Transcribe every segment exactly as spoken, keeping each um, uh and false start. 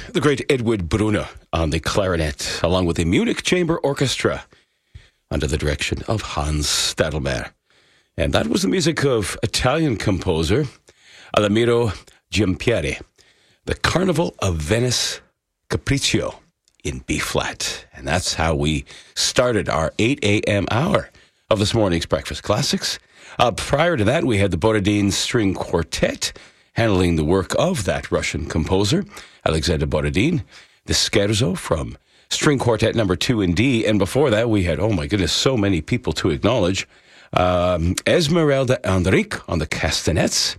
the great Edward Brunner on the clarinet, along with the Munich Chamber Orchestra under the direction of Hans Stadelmeier. And that was the music of Italian composer Alamiro Giampieri, the Carnival of Venice Capriccio in B-flat. And that's how we started our eight a.m. hour of this morning's Breakfast Classics. Uh, prior to that, we had the Borodin String Quartet handling the work of that Russian composer, Alexander Borodin, the Scherzo from String Quartet number two in D. And before that, we had, oh my goodness, so many people to acknowledge. Um, Esmeralda Enrique on the castanets,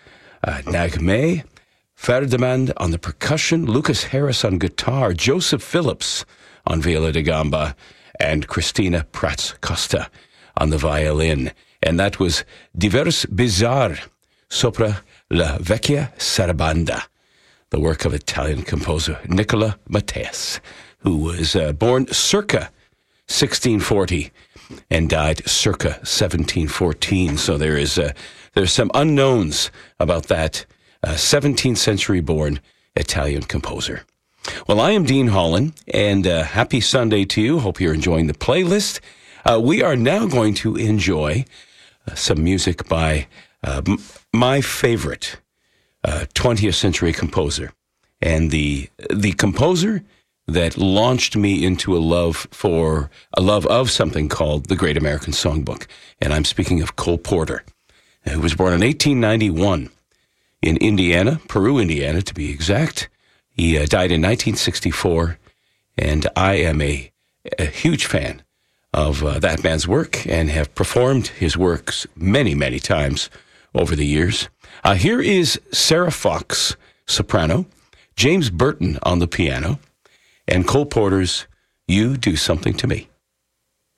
uh, Nagme Ferdinand on the percussion, Lucas Harris on guitar, Joseph Phillips on viola da gamba, and Christina Prats Costa on the violin. And that was Divers Bizarre Sopra La Vecchia Sarabanda, the work of Italian composer Nicola Matteis, who was uh, born circa sixteen forty and died circa seventeen fourteen. So there is uh, there's some unknowns about that uh, seventeenth century born Italian composer. Well, I am Dean Holland, and uh, happy Sunday to you. Hope you're enjoying the playlist. Uh, we are now going to enjoy uh, some music by uh, m- my favorite uh, twentieth century composer, and the the composer that launched me into a love for a love of something called the Great American Songbook. And I'm speaking of Cole Porter, who was born in eighteen ninety-one in Indiana, Peru, Indiana, to be exact. He uh, died in nineteen sixty-four, and I am a, a huge fan of uh, that man's work and have performed his works many, many times over the years. Uh, here is Sarah Fox, soprano, James Burton on the piano, and Cole Porter's You Do Something to Me.